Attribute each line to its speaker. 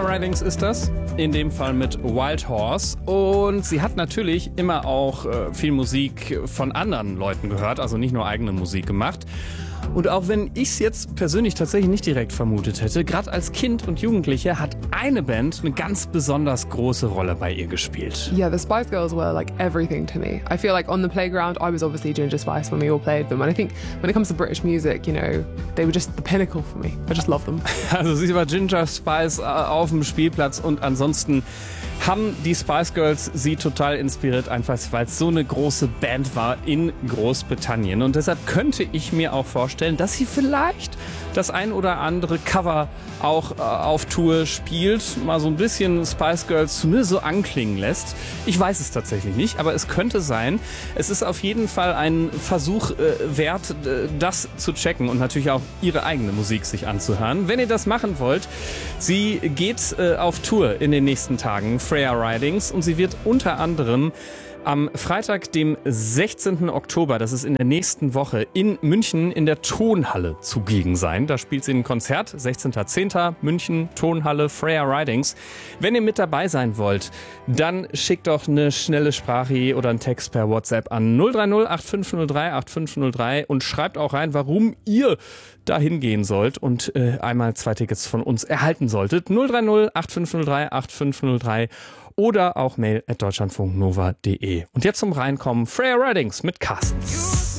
Speaker 1: Ridings ist das, in dem Fall mit Wild Horse. Und sie hat natürlich immer auch viel Musik von anderen Leuten gehört, also nicht nur eigene Musik gemacht. Und auch wenn ich es jetzt persönlich tatsächlich nicht direkt vermutet hätte, gerade als Kind und Jugendliche hat eine Band eine ganz besonders große Rolle bei ihr gespielt.
Speaker 2: Yeah, the Spice Girls were like everything to me. I feel like on the playground, I was obviously Ginger Spice when we all played them. And I think when it comes to British music, you know, they were just the pinnacle for me. I just love them.
Speaker 1: Also sie war Ginger Spice auf dem Spielplatz und ansonsten haben die Spice Girls sie total inspiriert, einfach weil es so eine große Band war in Großbritannien. Und deshalb könnte ich mir auch vorstellen, dass sie vielleicht das ein oder andere Cover auch auf Tour spielt, mal so ein bisschen Spice Girls zumindest so anklingen lässt. Ich weiß es tatsächlich nicht, aber es könnte sein. Es ist auf jeden Fall ein Versuch wert, das zu checken und natürlich auch ihre eigene Musik sich anzuhören. Wenn ihr das machen wollt, sie geht auf Tour in den nächsten Tagen, Freya Ridings, und sie wird unter anderem am Freitag, dem 16. Oktober, das ist in der nächsten Woche, in München in der Tonhalle zugegen sein. Da spielt sie ein Konzert, 16.10. München, Tonhalle, Freya Ridings. Wenn ihr mit dabei sein wollt, dann schickt doch eine schnelle Sprache oder einen Text per WhatsApp an 030 8503 8503 und schreibt auch rein, warum ihr dahin gehen sollt und einmal 2 Tickets von uns erhalten solltet. 030 8503 8503 oder auch mail@deutschlandfunknova.de. Und jetzt zum Reinkommen, Freya Ridings mit Carstens.